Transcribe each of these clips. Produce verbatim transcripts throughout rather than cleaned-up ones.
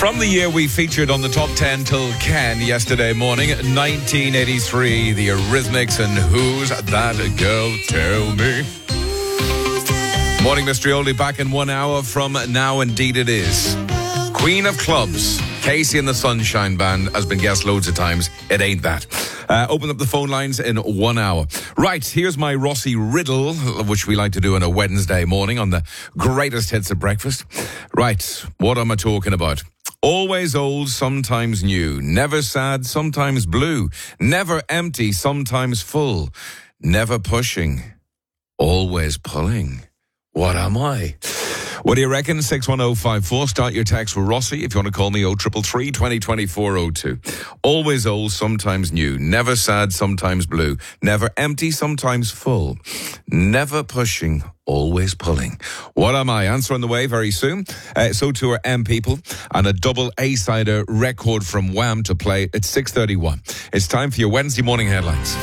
From the year we featured on the top ten till Ken yesterday morning, nineteen eighty-three, the Eurythmics and Who's That Girl, Tell Me. Morning Mystery Oldie back in one hour from now, indeed it is. Queen of Clubs, Casey and the Sunshine Band, has been guest loads of times. It ain't that. Uh, open up the phone lines in one hour. Right, here's my Rossi riddle, which we like to do on a Wednesday morning on the greatest hits of breakfast. Right, what am I talking about? Always old, sometimes new. Never sad, sometimes blue. Never empty, sometimes full. Never pushing, always pulling. What am I? What do you reckon? six one oh five four. Start your text with Rossi. If you want to call me, oh three three three, twenty twenty-four oh two. Always old, sometimes new. Never sad, sometimes blue. Never empty, sometimes full. Never pushing, always pulling. What am I? Answer on the way very soon. Uh, so to our M people. And a double A-sider record from Wham to play at six thirty-one. It's time for your Wednesday morning headlines.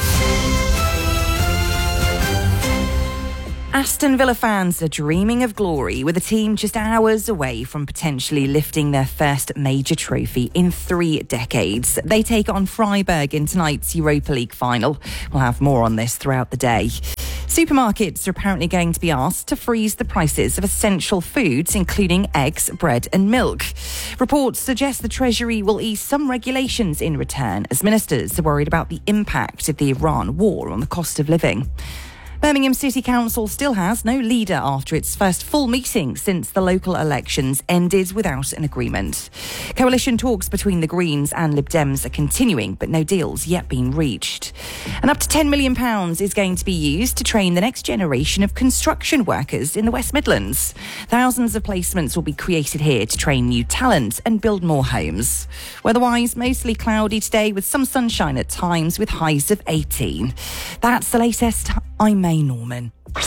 Aston Villa fans are dreaming of glory with a team just hours away from potentially lifting their first major trophy in three decades. They take on Freiburg in tonight's Europa League final. We'll have more on this throughout the day. Supermarkets are apparently going to be asked to freeze the prices of essential foods, including eggs, bread and milk. Reports suggest the Treasury will ease some regulations in return, as ministers are worried about the impact of the Iran war on the cost of living. Birmingham City Council still has no leader after its first full meeting since the local elections ended without an agreement. Coalition talks between the Greens and Lib Dems are continuing, but no deal's yet been reached. And up to ten million pounds is going to be used to train the next generation of construction workers in the West Midlands. Thousands of placements will be created here to train new talent and build more homes. Weather-wise, mostly cloudy today with some sunshine at times with highs of eighteen. That's the latest. I'm May Norman. Wake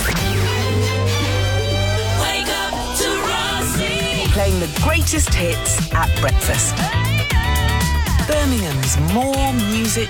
up to Rossi. Playing the greatest hits at breakfast. Birmingham's More Music